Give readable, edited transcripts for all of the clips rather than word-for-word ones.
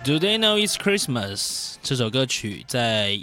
Do They Know It's Christmas 这首歌曲在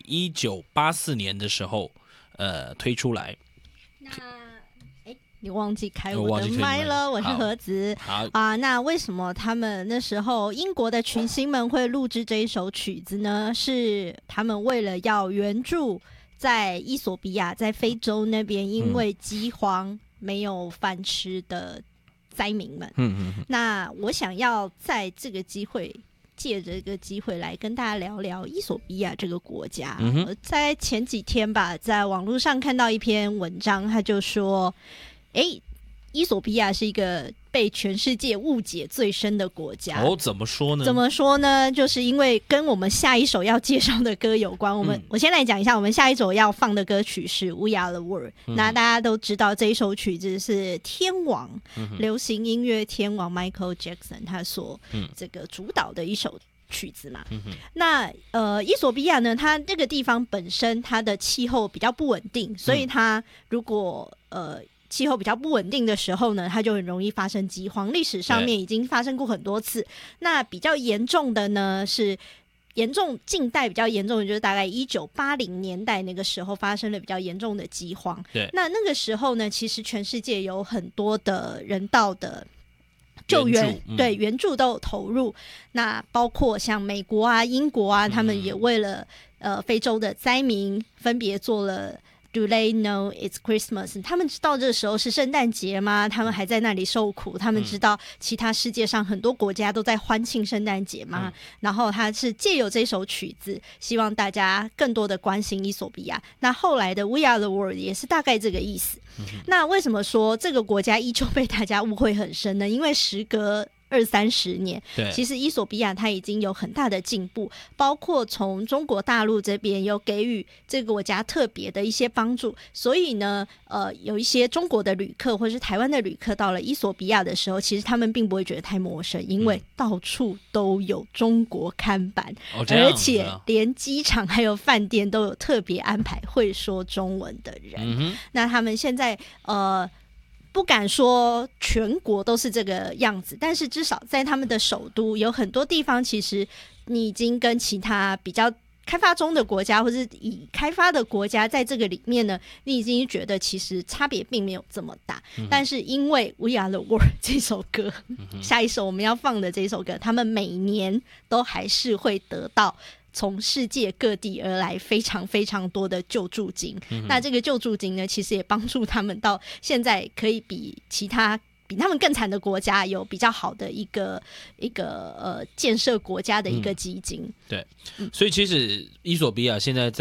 1984年的时候推出来。 那你忘记开我的麦了，我是何子。 好那为什么他们那时候英国的群星们会录制这一首曲子呢？是他们为了要援助在伊索比亚，在非洲那边因为饥荒没有饭吃的灾民们。那我想要在这个机会，借着这个机会来跟大家聊聊伊索比亚这个国家。在前几天吧，在网络上看到一篇文章，他就说伊索比亚是一个被全世界误解最深的国家。 怎么说呢？ 就是因为跟我们下一首要介绍的歌有关。我先来讲一下，我们下一首要放的歌曲是 We Are the World。那大家都知道这一首曲子是天王，流行音乐天王 Michael Jackson 他所这个主导的一首曲子嘛。那伊索比亚呢，它这个地方本身它的气候比较不稳定，所以它如果气候比较不稳定的时候呢，它就很容易发生饥荒。历史上面已经发生过很多次。那比较严重的呢，是近代比较严重的，就是大概1980年代那个时候发生了比较严重的饥荒。那个时候呢，其实全世界有很多的人道的救援，援助都有投入。那包括像美国啊、英国啊，他们也为了非洲的灾民分别做了Do they know it's Christmas？ 他们知道这时候是圣诞节吗？他们还在那里受苦。他们知道其他世界上很多国家都在欢庆圣诞节吗？然后他是借由这首曲子，希望大家更多的关心伊索比亚。那后来的 We Are the World 也是大概这个意思。那为什么说这个国家依旧被大家误会很深呢？因为时隔20-30年，其实伊索比亚它已经有很大的进步，包括从中国大陆这边有给予这个国家特别的一些帮助。所以呢有一些中国的旅客或是台湾的旅客到了伊索比亚的时候，其实他们并不会觉得太陌生，因为到处都有中国看板，而且连机场还有饭店都有特别安排会说中文的人。那他们现在不敢说全国都是这个样子，但是至少在他们的首都有很多地方，其实你已经跟其他比较开发中的国家或是已开发的国家在这个里面呢，你已经觉得其实差别并没有这么大。但是因为 We Are the World 这首歌，下一首我们要放的这首歌，他们每年都还是会得到从世界各地而来非常非常多的救助金。那这个救助金呢，其实也帮助他们到现在可以比他们更惨的国家有比较好的一个建设国家的一个基金。 对，所以其实伊索比亚现在